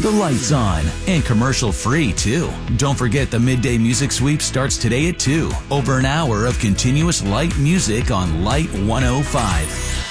the lights on, and commercial free too. Don't forget the Midday Music Sweep starts today at 2. Over an hour of continuous light music on Light 105.